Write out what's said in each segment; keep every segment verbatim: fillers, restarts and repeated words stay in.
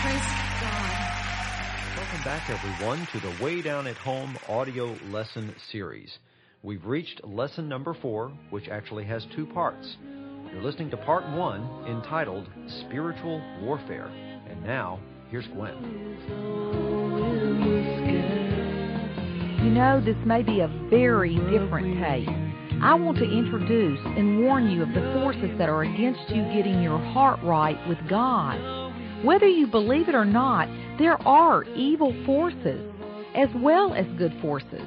Praise God. Welcome back, everyone, to the Way Down at Home audio lesson series. We've reached lesson number four, which actually has two parts. You're listening to part one, entitled Spiritual Warfare. And now, here's Gwen. You know, this may be a very different tape. I want to introduce and warn you of the forces that are against you getting your heart right with God. Whether you believe it or not, there are evil forces as well as good forces.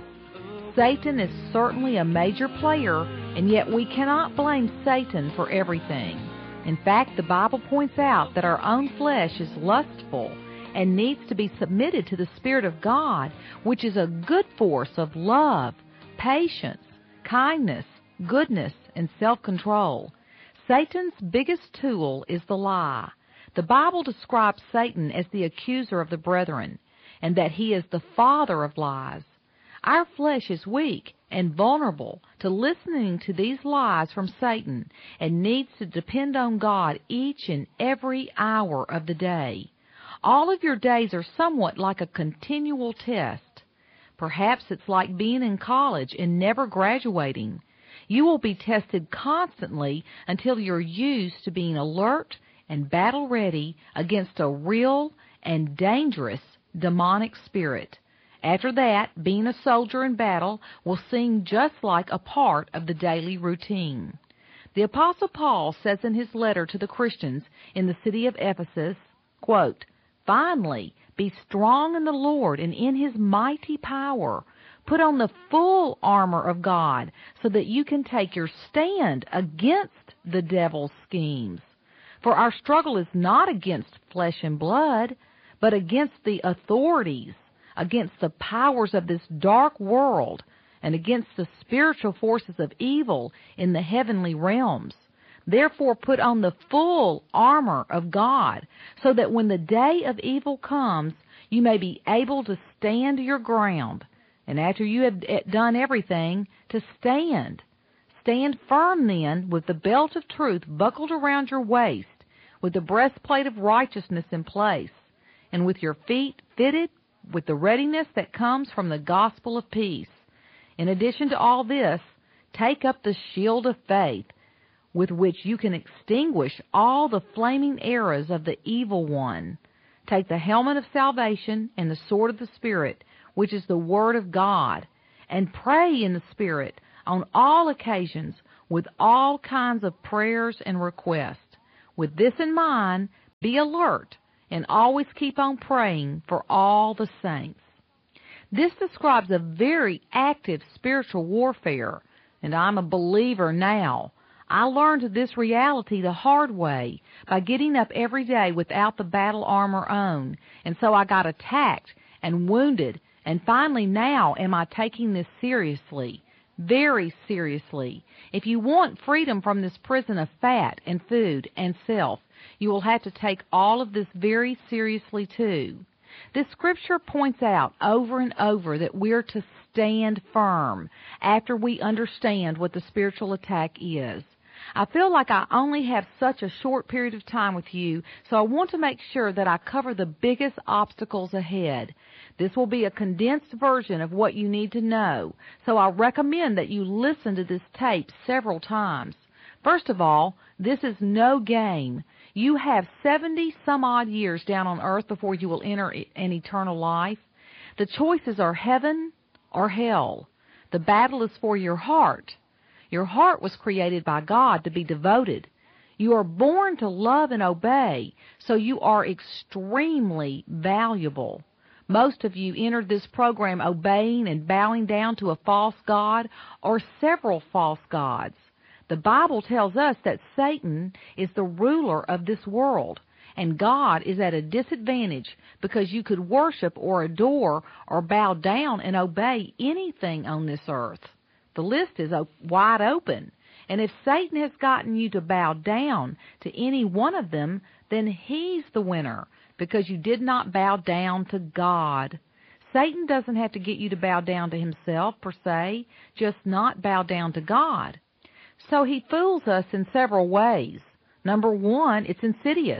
Satan is certainly a major player, and yet we cannot blame Satan for everything. In fact, the Bible points out that our own flesh is lustful and needs to be submitted to the Spirit of God, which is a good force of love, patience, kindness, goodness, and self-control. Satan's biggest tool is the lie. The Bible describes Satan as the accuser of the brethren, and that he is the father of lies. Our flesh is weak and vulnerable to listening to these lies from Satan and needs to depend on God each and every hour of the day. All of your days are somewhat like a continual test. Perhaps it's like being in college and never graduating. You will be tested constantly until you're used to being alert and battle-ready against a real and dangerous demonic spirit. After that, being a soldier in battle will seem just like a part of the daily routine. The Apostle Paul says in his letter to the Christians in the city of Ephesus, quote, "Finally, be strong in the Lord and in His mighty power. Put on the full armor of God so that you can take your stand against the devil's schemes. For our struggle is not against flesh and blood, but against the authorities, against the powers of this dark world, and against the spiritual forces of evil in the heavenly realms. Therefore put on the full armor of God, so that when the day of evil comes, you may be able to stand your ground, and after you have done everything, to stand. Stand firm then, with the belt of truth buckled around your waist, with the breastplate of righteousness in place, and with your feet fitted with the readiness that comes from the gospel of peace. In addition to all this, take up the shield of faith, with which you can extinguish all the flaming arrows of the evil one. Take the helmet of salvation and the sword of the Spirit, which is the Word of God, and pray in the Spirit on all occasions with all kinds of prayers and requests. With this in mind, be alert and always keep on praying for all the saints." This describes a very active spiritual warfare, and I'm a believer now. I learned this reality the hard way by getting up every day without the battle armor on, and so I got attacked and wounded, and finally now am I taking this seriously, very seriously. If you want freedom from this prison of fat and food and self, you will have to take all of this very seriously too. This scripture points out over and over that we're to stand firm after we understand what the spiritual attack is. I feel like I only have such a short period of time with you, so I want to make sure that I cover the biggest obstacles ahead. This will be a condensed version of what you need to know, so I recommend that you listen to this tape several times. First of all, this is no game. You have seventy some odd years down on earth before you will enter an eternal life. The choices are heaven or hell. The battle is for your heart. Your heart was created by God to be devoted. You are born to love and obey, so you are extremely valuable. Most of you entered this program obeying and bowing down to a false god or several false gods. The Bible tells us that Satan is the ruler of this world, and God is at a disadvantage because you could worship or adore or bow down and obey anything on this earth. The list is wide open, and if Satan has gotten you to bow down to any one of them, then he's the winner because you did not bow down to God. Satan doesn't have to get you to bow down to himself per se, just not bow down to God. So he fools us in several ways. Number one, it's insidious.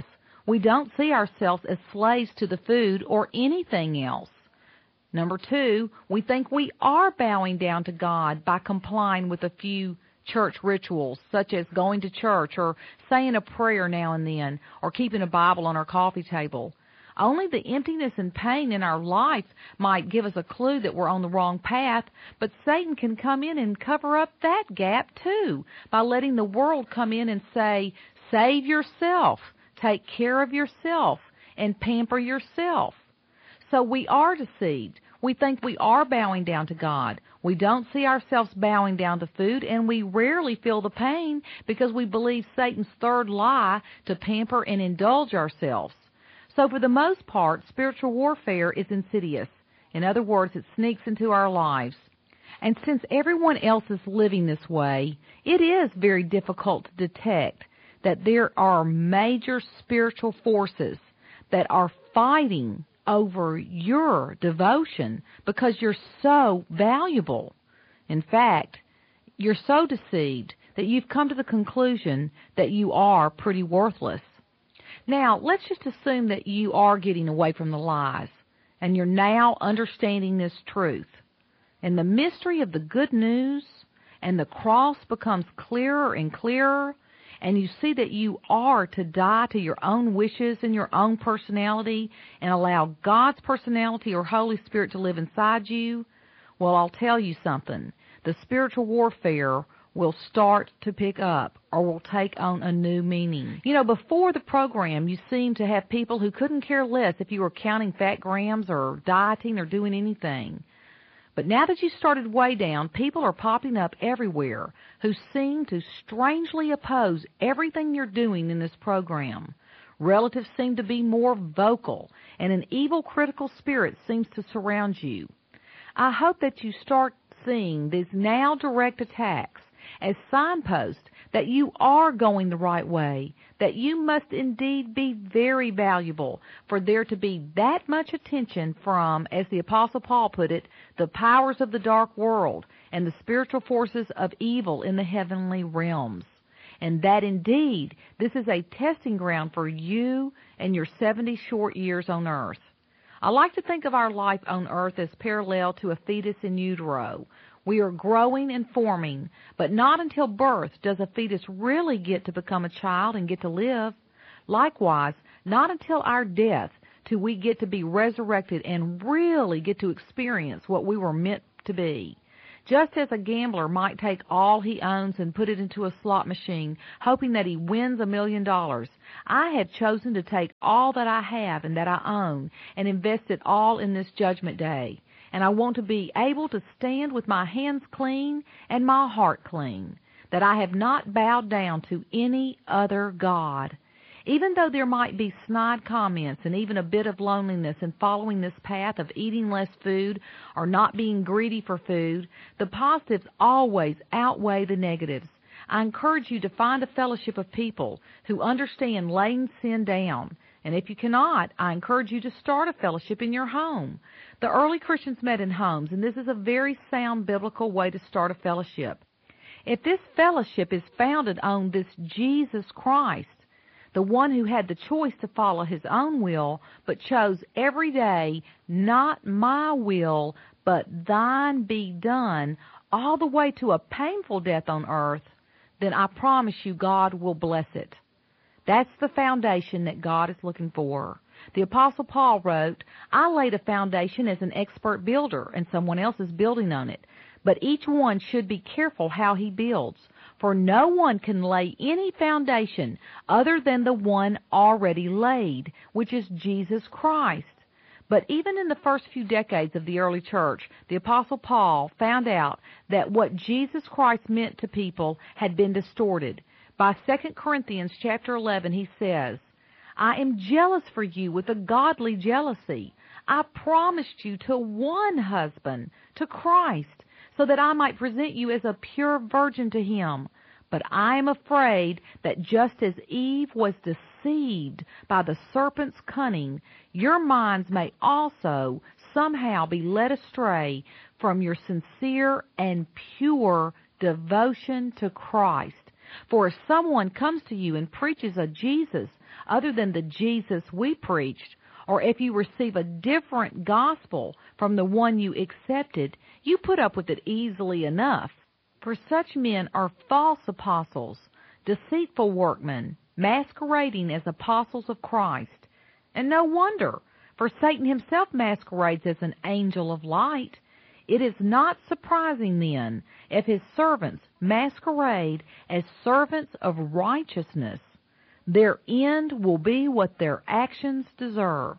We don't see ourselves as slaves to the food or anything else. Number two, we think we are bowing down to God by complying with a few church rituals, such as going to church or saying a prayer now and then or keeping a Bible on our coffee table. Only the emptiness and pain in our life might give us a clue that we're on the wrong path, but Satan can come in and cover up that gap too by letting the world come in and say, save yourself, take care of yourself, and pamper yourself. So we are deceived. We think we are bowing down to God. We don't see ourselves bowing down to food, and we rarely feel the pain because we believe Satan's third lie to pamper and indulge ourselves. So for the most part, spiritual warfare is insidious. In other words, it sneaks into our lives. And since everyone else is living this way, it is very difficult to detect that there are major spiritual forces that are fighting over your devotion because you're so valuable. In fact, you're so deceived that you've come to the conclusion that you are pretty worthless. Now, let's just assume that you are getting away from the lies, and you're now understanding this truth. And the mystery of the good news and the cross becomes clearer and clearer, and you see that you are to die to your own wishes and your own personality and allow God's personality or Holy Spirit to live inside you. Well, I'll tell you something. The spiritual warfare will start to pick up or will take on a new meaning. You know, before the program, you seemed to have people who couldn't care less if you were counting fat grams or dieting or doing anything. But now that you started way down, people are popping up everywhere who seem to strangely oppose everything you're doing in this program. Relatives seem to be more vocal, and an evil critical spirit seems to surround you. I hope that you start seeing these now direct attacks as signposts that you are going the right way, that you must indeed be very valuable for there to be that much attention from, as the Apostle Paul put it, the powers of the dark world and the spiritual forces of evil in the heavenly realms. And that indeed this is a testing ground for you and your seventy short years on earth. I like to think of our life on earth as parallel to a fetus in utero. We are growing and forming, but not until birth does a fetus really get to become a child and get to live. Likewise, not until our death do we get to be resurrected and really get to experience what we were meant to be. Just as a gambler might take all he owns and put it into a slot machine, hoping that he wins a million dollars, I have chosen to take all that I have and that I own and invest it all in this judgment day. And I want to be able to stand with my hands clean and my heart clean, that I have not bowed down to any other God. Even though there might be snide comments and even a bit of loneliness in following this path of eating less food or not being greedy for food, the positives always outweigh the negatives. I encourage you to find a fellowship of people who understand laying sin down. And if you cannot, I encourage you to start a fellowship in your home. The early Christians met in homes, and this is a very sound biblical way to start a fellowship. If this fellowship is founded on this Jesus Christ, the one who had the choice to follow his own will, but chose every day, not my will, but thine be done, all the way to a painful death on earth, then I promise you God will bless it. That's the foundation that God is looking for. The Apostle Paul wrote, I laid a foundation as an expert builder, and someone else is building on it. But each one should be careful how he builds, for no one can lay any foundation other than the one already laid, which is Jesus Christ. But even in the first few decades of the early church, the Apostle Paul found out that what Jesus Christ meant to people had been distorted. By Second Corinthians chapter eleven, he says, I am jealous for you with a godly jealousy. I promised you to one husband, to Christ, so that I might present you as a pure virgin to him. But I am afraid that just as Eve was deceived by the serpent's cunning, your minds may also somehow be led astray from your sincere and pure devotion to Christ. For if someone comes to you and preaches a Jesus other than the Jesus we preached, or if you receive a different gospel from the one you accepted, you put up with it easily enough. For such men are false apostles, deceitful workmen, masquerading as apostles of Christ. And no wonder, for Satan himself masquerades as an angel of light. It is not surprising, then, if his servants masquerade as servants of righteousness. Their end will be what their actions deserve.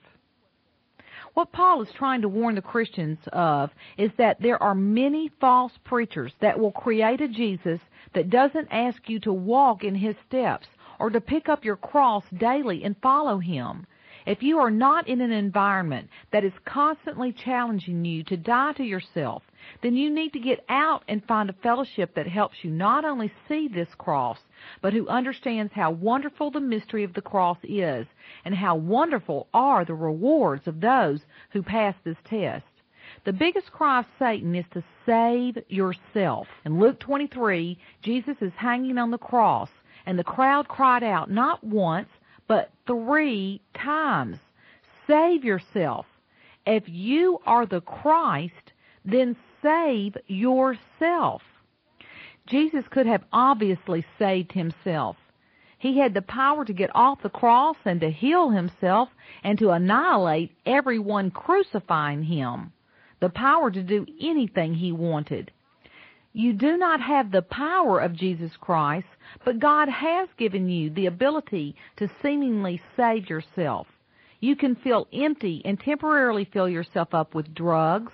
What Paul is trying to warn the Christians of is that there are many false preachers that will create a Jesus that doesn't ask you to walk in his steps or to pick up your cross daily and follow him. If you are not in an environment that is constantly challenging you to die to yourself, then you need to get out and find a fellowship that helps you not only see this cross, but who understands how wonderful the mystery of the cross is and how wonderful are the rewards of those who pass this test. The biggest cry of Satan is to save yourself. In Luke twenty-three, Jesus is hanging on the cross, and the crowd cried out not once, but three times, "Save yourself. If you are the Christ, then save yourself." Jesus could have obviously saved himself. He had the power to get off the cross and to heal himself and to annihilate everyone crucifying him. The power to do anything he wanted. You do not have the power of Jesus Christ, but God has given you the ability to seemingly save yourself. You can feel empty and temporarily fill yourself up with drugs,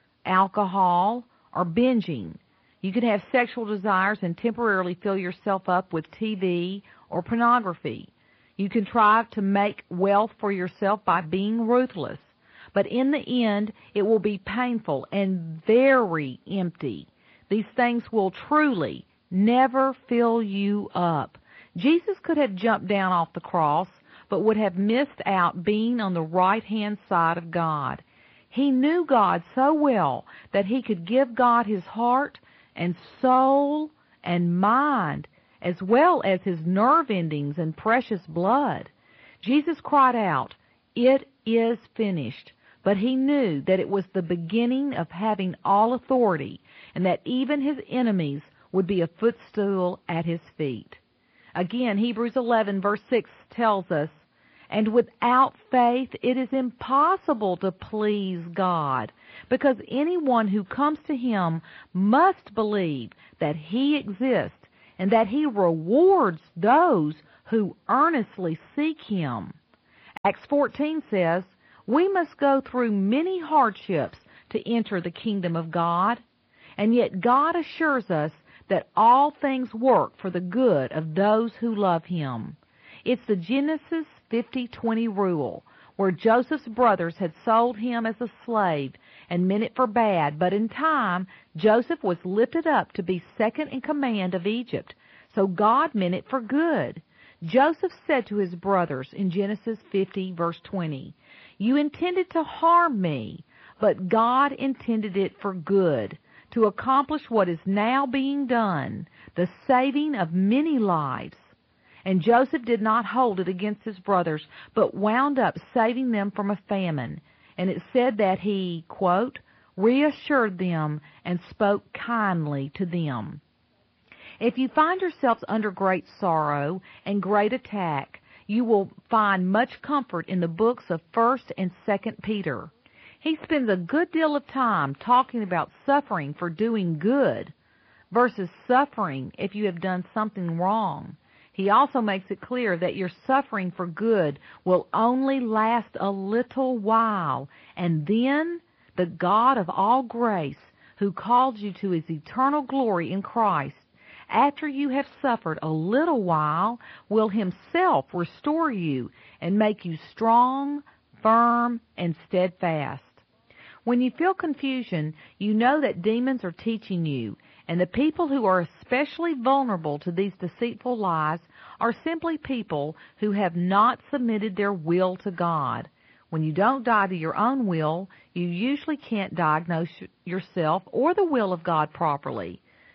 alcohol, or binging. You can have sexual desires and temporarily fill yourself up with T V or pornography. You can try to make wealth for yourself by being ruthless. But in the end, it will be painful and very empty. These things will truly never fill you up. Jesus could have jumped down off the cross, but would have missed out being on the right-hand side of God. He knew God so well that he could give God his heart and soul and mind, as well as his nerve endings and precious blood. Jesus cried out, "It is finished." But he knew that it was the beginning of having all authority, and that even his enemies would be a footstool at his feet. Again, Hebrews eleven verse six tells us, "And without faith it is impossible to please God, because anyone who comes to him must believe that he exists, and that he rewards those who earnestly seek him." Acts fourteen says, "We must go through many hardships to enter the kingdom of God." And yet God assures us that all things work for the good of those who love him. It's the Genesis fifty twenty rule, where Joseph's brothers had sold him as a slave and meant it for bad, but in time Joseph was lifted up to be second in command of Egypt, so God meant it for good. Joseph said to his brothers in Genesis fifty verse twenty, "You intended to harm me, but God intended it for good, to accomplish what is now being done, the saving of many lives." And Joseph did not hold it against his brothers, but wound up saving them from a famine. And it said that he, quote, "reassured them and spoke kindly to them." If you find yourselves under great sorrow and great attack, you will find much comfort in the books of First and Second Peter. He spends a good deal of time talking about suffering for doing good versus suffering if you have done something wrong. He also makes it clear that your suffering for good will only last a little while, and then the God of all grace, who called you to his eternal glory in Christ, after you have suffered a little while, will himself restore you and make you strong, firm, and steadfast. When you feel confusion, you know that demons are teaching you, and the people who are especially vulnerable to these deceitful lies are simply people who have not submitted their will to God. When you don't die to your own will, you usually can't diagnose yourself or the will of God properly.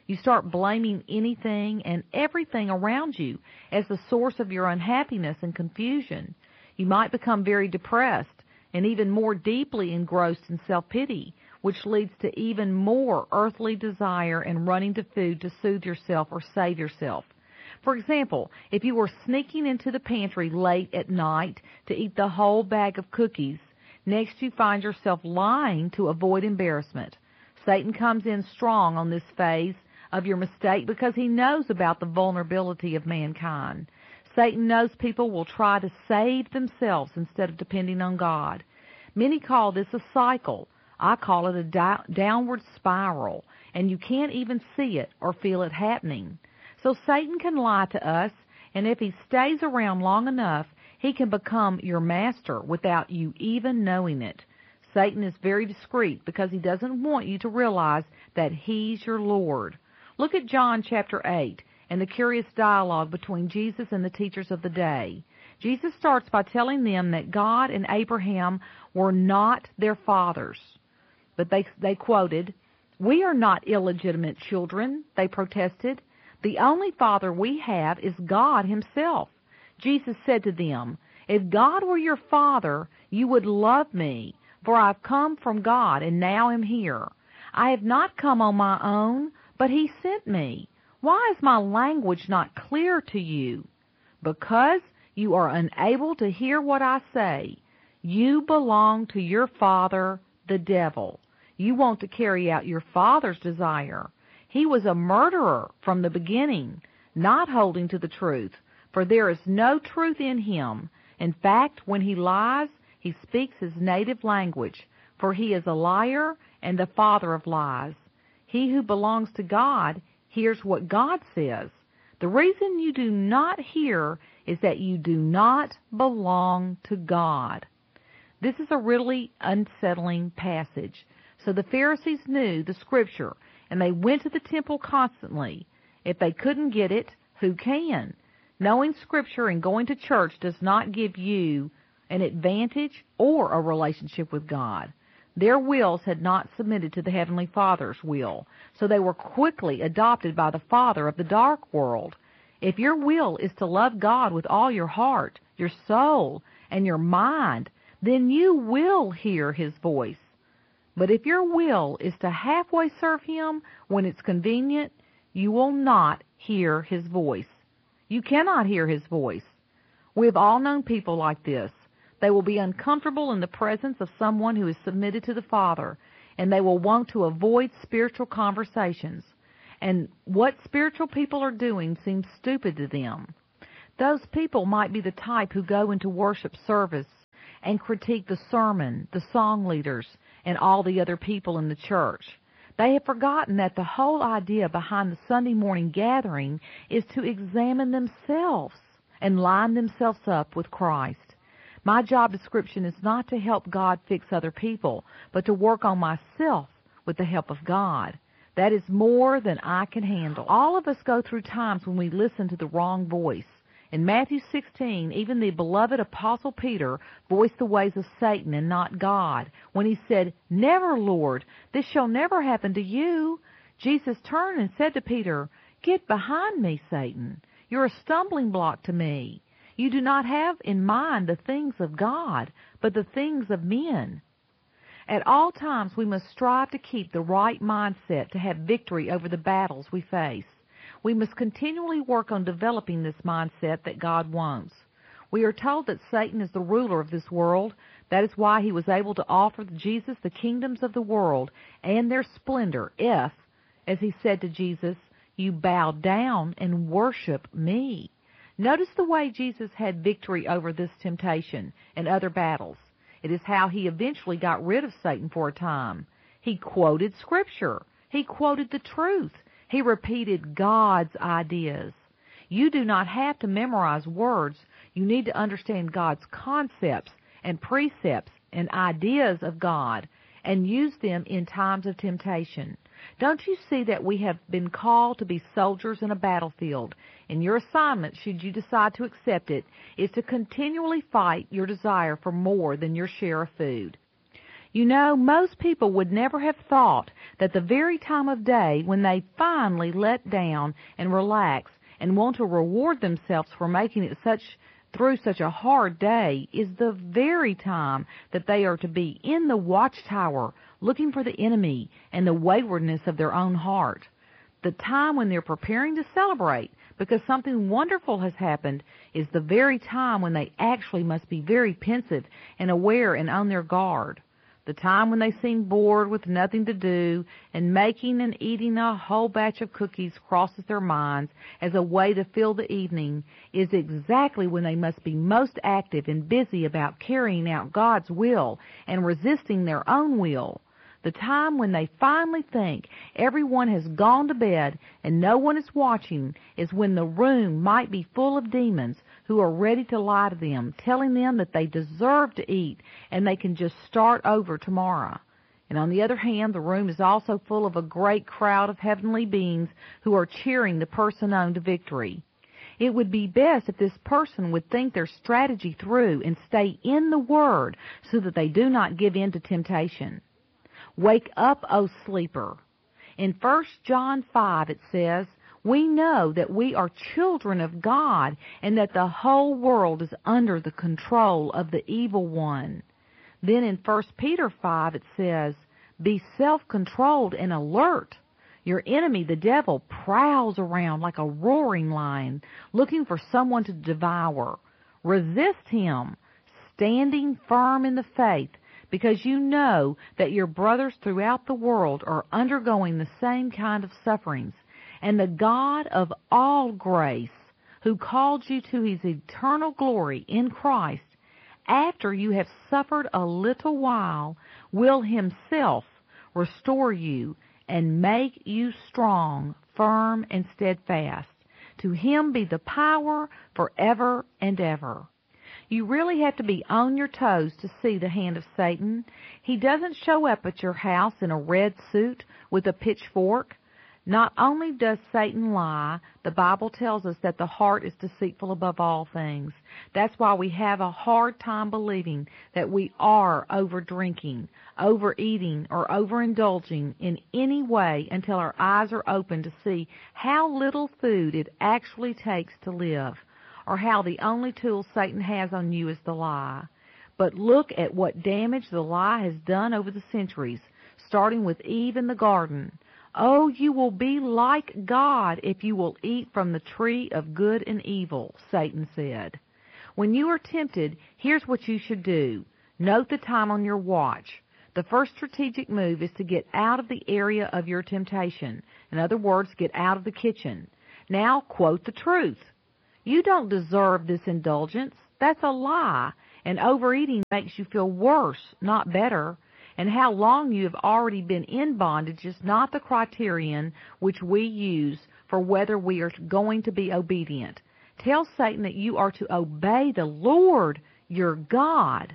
You start blaming anything and everything around you as the source of your unhappiness and confusion. You might become very depressed and even more deeply engrossed in self-pity, which leads to even more earthly desire and running to food to soothe yourself or save yourself. For example, if you were sneaking into the pantry late at night to eat the whole bag of cookies, next you find yourself lying to avoid embarrassment. Satan comes in strong on this phase of your mistake because he knows about the vulnerability of mankind. Satan knows people will try to save themselves instead of depending on God. Many call this a cycle. I call it a di- downward spiral, and you can't even see it or feel it happening. So Satan can lie to us, and if he stays around long enough, he can become your master without you even knowing it. Satan is very discreet because he doesn't want you to realize that he's your Lord. Look at John chapter eight and the curious dialogue between Jesus and the teachers of the day. Jesus starts by telling them that God and Abraham were not their fathers. But they, they quoted, "We are not illegitimate children," they protested. "The only father we have is God himself." Jesus said to them, "If God were your father, you would love me, for I have come from God and now am here. I have not come on my own, but he sent me. Why is my language not clear to you? Because you are unable to hear what I say. You belong to your father, the devil. You want to carry out your father's desire. He was a murderer from the beginning, not holding to the truth, for there is no truth in him. In fact, when he lies, he speaks his native language, for he is a liar and the father of lies. He who belongs to God hears what God says. The reason you do not hear is that you do not belong to God." This is a really unsettling passage. So the Pharisees knew the Scripture, and they went to the temple constantly. If they couldn't get it, who can? Knowing Scripture and going to church does not give you an advantage or a relationship with God. Their wills had not submitted to the Heavenly Father's will, so they were quickly adopted by the father of the dark world. If your will is to love God with all your heart, your soul, and your mind, then you will hear his voice. But if your will is to halfway serve him when it's convenient, you will not hear his voice. You cannot hear his voice. We have all known people like this. They will be uncomfortable in the presence of someone who is submitted to the Father, and they will want to avoid spiritual conversations. And what spiritual people are doing seems stupid to them. Those people might be the type who go into worship service and critique the sermon, the song leaders, and all the other people in the church. They have forgotten that the whole idea behind the Sunday morning gathering is to examine themselves and line themselves up with Christ. My job description is not to help God fix other people, but to work on myself with the help of God. That is more than I can handle. All of us go through times when we listen to the wrong voice. In Matthew sixteen, even the beloved Apostle Peter voiced the ways of Satan and not God when he said, "Never, Lord, this shall never happen to you." Jesus turned and said to Peter, "Get behind me, Satan. You're a stumbling block to me. You do not have in mind the things of God, but the things of men." At all times, we must strive to keep the right mindset to have victory over the battles we face. We must continually work on developing this mindset that God wants. We are told that Satan is the ruler of this world. That is why he was able to offer Jesus the kingdoms of the world and their splendor if, as he said to Jesus, "You bow down and worship me." Notice the way Jesus had victory over this temptation and other battles. It is how he eventually got rid of Satan for a time. He quoted Scripture. He quoted the truth. He repeated God's ideas. You do not have to memorize words. You need to understand God's concepts and precepts and ideas of God and use them in times of temptation. Don't you see that we have been called to be soldiers in a battlefield, and your assignment, should you decide to accept it, is to continually fight your desire for more than your share of food. You know, most people would never have thought that the very time of day when they finally let down and relax and want to reward themselves for making it such through such a hard day is the very time that they are to be in the watchtower looking for the enemy and the waywardness of their own heart. The time when they're preparing to celebrate because something wonderful has happened is the very time when they actually must be very pensive and aware and on their guard. The time when they seem bored with nothing to do and making and eating a whole batch of cookies crosses their minds as a way to fill the evening is exactly when they must be most active and busy about carrying out God's will and resisting their own will. The time when they finally think everyone has gone to bed and no one is watching is when the room might be full of demons who are ready to lie to them, telling them that they deserve to eat and they can just start over tomorrow. And on the other hand, the room is also full of a great crowd of heavenly beings who are cheering the person on to victory. It would be best if this person would think their strategy through and stay in the Word so that they do not give in to temptation. Wake up, O sleeper. In First John five it says, we know that we are children of God and that the whole world is under the control of the evil one. Then in First Peter five it says, be self-controlled and alert. Your enemy, the devil, prowls around like a roaring lion, looking for someone to devour. Resist him, standing firm in the faith, because you know that your brothers throughout the world are undergoing the same kind of sufferings. And the God of all grace, who called you to his eternal glory in Christ, after you have suffered a little while, will himself restore you and make you strong, firm, and steadfast. To him be the power forever and ever. You really have to be on your toes to see the hand of Satan. He doesn't show up at your house in a red suit with a pitchfork. Not only does Satan lie, the Bible tells us that the heart is deceitful above all things. That's why we have a hard time believing that we are over-drinking, overeating, or overindulging in any way until our eyes are open to see how little food it actually takes to live, or how the only tool Satan has on you is the lie. But look at what damage the lie has done over the centuries, starting with Eve in the garden. Oh, you will be like God if you will eat from the tree of good and evil, Satan said. When you are tempted, here's what you should do. Note the time on your watch. The first strategic move is to get out of the area of your temptation. In other words, get out of the kitchen. Now quote the truth. You don't deserve this indulgence. That's a lie. And overeating makes you feel worse, not better. And how long you have already been in bondage is not the criterion which we use for whether we are going to be obedient. Tell Satan that you are to obey the Lord your God.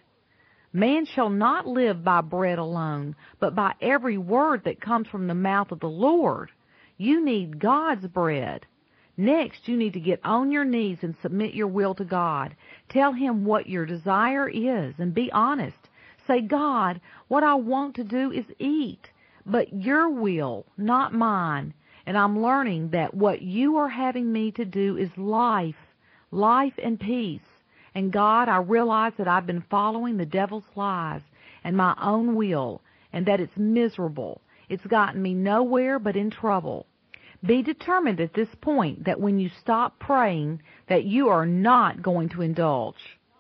Man shall not live by bread alone, but by every word that comes from the mouth of the Lord. You need God's bread. Next, you need to get on your knees and submit your will to God. Tell him what your desire is and be honest. Say, God, what I want to do is eat, but your will, not mine. And I'm learning that what you are having me to do is life, life and peace. And God, I realize that I've been following the devil's lies and my own will, and that it's miserable. It's gotten me nowhere but in trouble. Be determined at this point that when you stop praying, that you are not going to indulge.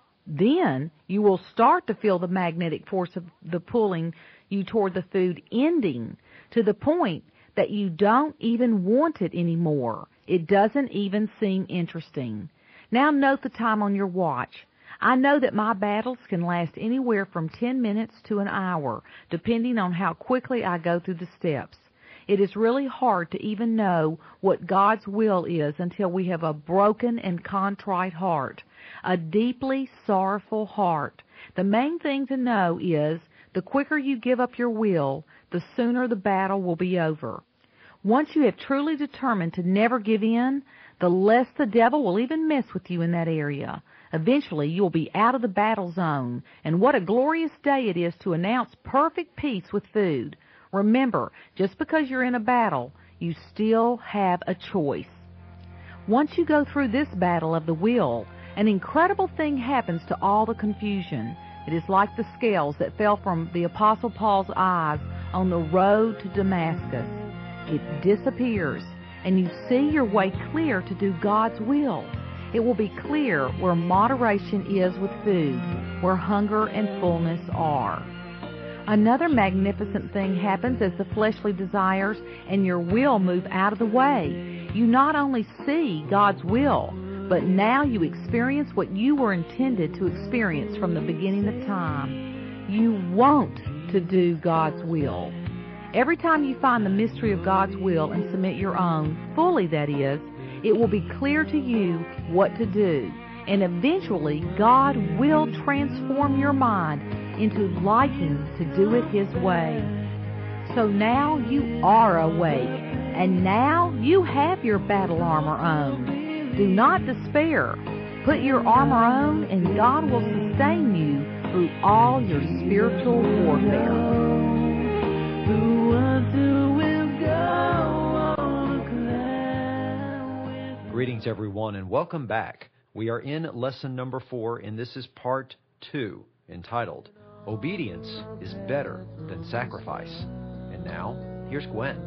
Then you will start to feel the magnetic force of the pulling you toward the food ending to the point that you don't even want it anymore. It doesn't even seem interesting. Now note the time on your watch. I know that my battles can last anywhere from ten minutes to an hour, depending on how quickly I go through the steps. It is really hard to even know what God's will is until we have a broken and contrite heart, a deeply sorrowful heart. The main thing to know is the quicker you give up your will, the sooner the battle will be over. Once you have truly determined to never give in, the less the devil will even mess with you in that area. Eventually, you'll be out of the battle zone, and what a glorious day it is to announce perfect peace with food. Remember, just because you're in a battle, you still have a choice. Once you go through this battle of the will, an incredible thing happens to all the confusion. It is like the scales that fell from the Apostle Paul's eyes on the road to Damascus. It disappears, and you see your way clear to do God's will. It will be clear where moderation is with food, where hunger and fullness are. Another magnificent thing happens as the fleshly desires and your will move out of the way. You not only see God's will, but now you experience what you were intended to experience from the beginning of time. You want to do God's will. Every time you find the mystery of God's will and submit your own, fully that is, it will be clear to you what to do. And eventually, God will transform your mind into liking to do it His way. So now you are awake, and now you have your battle armor on. Do not despair. Put your armor on, and God will sustain you through all your spiritual warfare. Greetings, everyone, and welcome back. We are in lesson number four, and this is part two, entitled, Obedience is Better Than Sacrifice. And now, here's Gwen.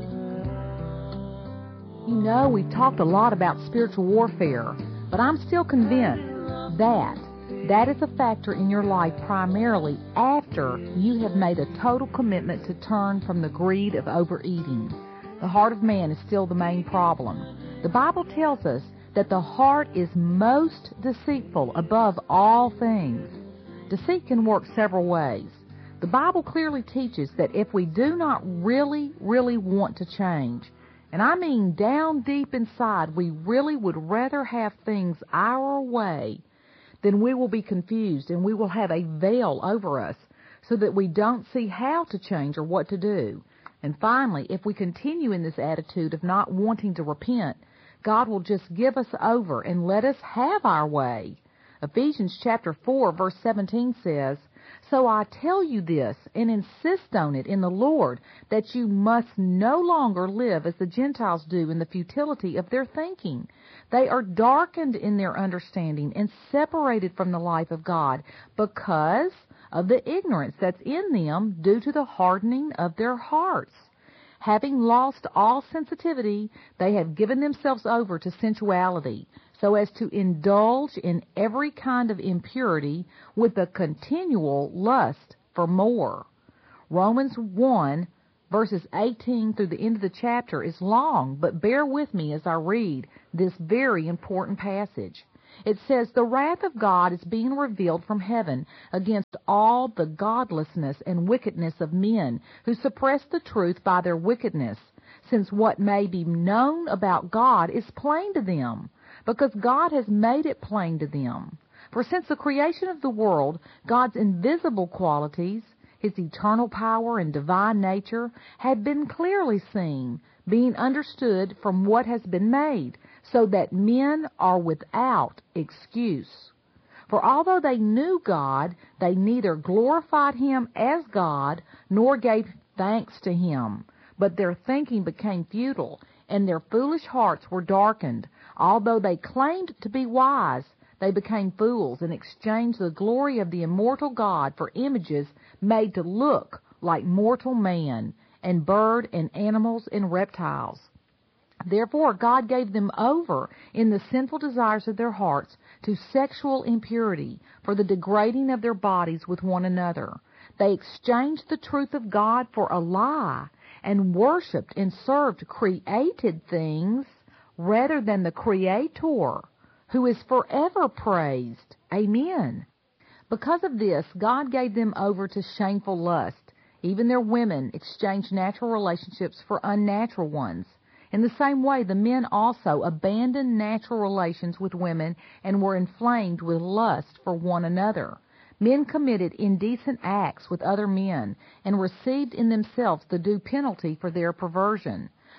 You know, we've talked a lot about spiritual warfare, but I'm still convinced that that is a factor in your life primarily after you have made a total commitment to turn from the greed of overeating. The heart of man is still the main problem. The Bible tells us that the heart is most deceitful above all things. Deceit can work several ways. The Bible clearly teaches that if we do not really, really want to change, and I mean down deep inside, we really would rather have things our way, then we will be confused and we will have a veil over us so that we don't see how to change or what to do. And finally, if we continue in this attitude of not wanting to repent, God will just give us over and let us have our way. Ephesians chapter four, verse seventeen says, So I tell you this, and insist on it in the Lord, that you must no longer live as the Gentiles do in the futility of their thinking. They are darkened in their understanding and separated from the life of God because of the ignorance that's in them due to the hardening of their hearts. Having lost all sensitivity, they have given themselves over to sensuality, so as to indulge in every kind of impurity with a continual lust for more. Romans one, verses eighteen through the end of the chapter is long, but bear with me as I read this very important passage. It says, The wrath of God is being revealed from heaven against all the godlessness and wickedness of men who suppress the truth by their wickedness, since what may be known about God is plain to them, because God has made it plain to them. For since the creation of the world, God's invisible qualities, His eternal power and divine nature, have been clearly seen, being understood from what has been made, so that men are without excuse. For although they knew God, they neither glorified Him as God, nor gave thanks to Him. But their thinking became futile, and their foolish hearts were darkened. Although they claimed to be wise, they became fools and exchanged the glory of the immortal God for images made to look like mortal man, and bird and animals and reptiles. Therefore God gave them over in the sinful desires of their hearts to sexual impurity for the degrading of their bodies with one another. They exchanged the truth of God for a lie and worshipped and served created things rather than the Creator, who is forever praised. Amen. Because of this, God gave them over to shameful lust. Even their women exchanged natural relationships for unnatural ones. In the same way, the men also abandoned natural relations with women and were inflamed with lust for one another. Men committed indecent acts with other men and received in themselves the due penalty for their perversion.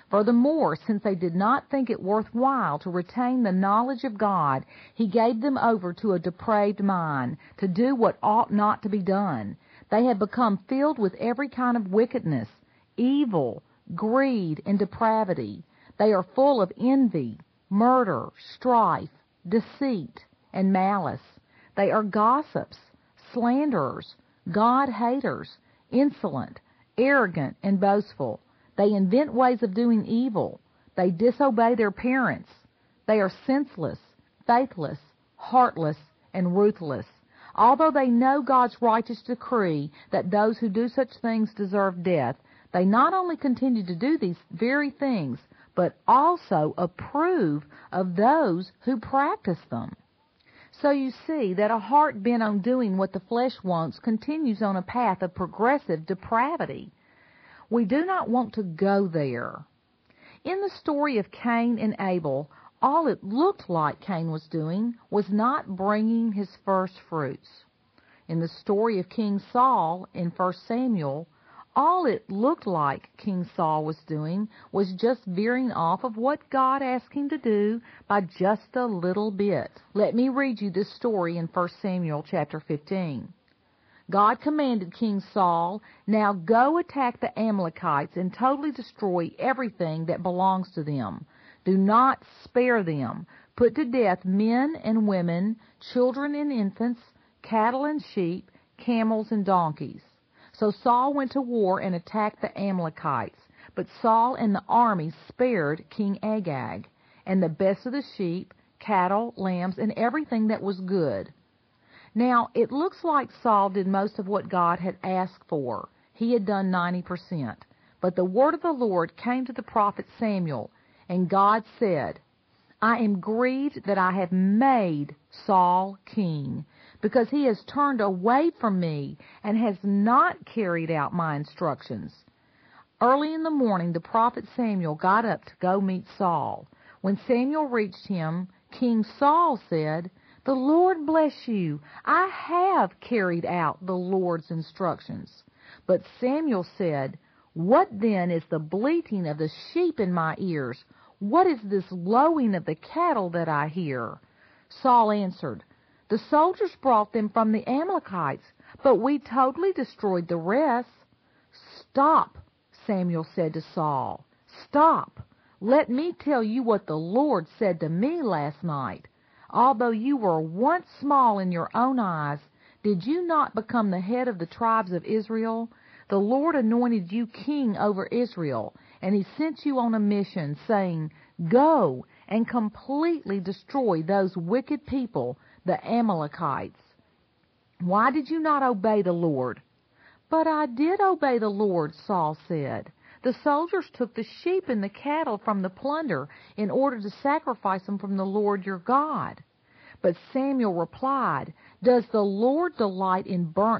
Furthermore, since they did not think it worthwhile to retain the knowledge of God, he gave them over to a depraved mind, to do what ought not to be done. They have become filled with every kind of wickedness, evil, greed, and depravity. They are full of envy, murder, strife, deceit, and malice. They are gossips, slanderers, God-haters, insolent, arrogant, and boastful. They invent ways of doing evil. They disobey their parents. They are senseless, faithless, heartless, and ruthless. Although they know God's righteous decree that those who do such things deserve death, they not only continue to do these very things, but also approve of those who practice them. So you see that a heart bent on doing what the flesh wants continues on a path of progressive depravity. We do not want to go there. In the story of Cain and Abel, all it looked like Cain was doing was not bringing his first fruits. In the story of King Saul in First Samuel, all it looked like King Saul was doing was just veering off of what God asked him to do by just a little bit. Let me read you this story in First Samuel chapter fifteen. God commanded King Saul, "Now go attack the Amalekites and totally destroy everything that belongs to them. Do not spare them. Put to death men and women, children and infants, cattle and sheep, camels and donkeys." So Saul went to war and attacked the Amalekites. But Saul and the army spared King Agag, and the best of the sheep, cattle, lambs, and everything that was good. Now, it looks like Saul did most of what God had asked for. He had done ninety percent. But the word of the Lord came to the prophet Samuel, and God said, "I am grieved that I have made Saul king, because he has turned away from me and has not carried out my instructions." Early in the morning, the prophet Samuel got up to go meet Saul. When Samuel reached him, King Saul said, "The Lord bless you. I have carried out the Lord's instructions." But Samuel said, "What then is the bleating of the sheep in my ears? What is this lowing of the cattle that I hear?" Saul answered, "The soldiers brought them from the Amalekites, but we totally destroyed the rest." "Stop," Samuel said to Saul. "Stop. Let me tell you what the Lord said to me last night. Although you were once small in your own eyes, did you not become the head of the tribes of Israel? The Lord anointed you king over Israel, and he sent you on a mission, saying, 'Go and completely destroy those wicked people, the Amalekites.' Why did you not obey the Lord?" "But I did obey the Lord," Saul said. "The soldiers took the sheep and the cattle from the plunder in order to sacrifice them from the Lord your God." But Samuel replied, "Does the Lord delight in burnt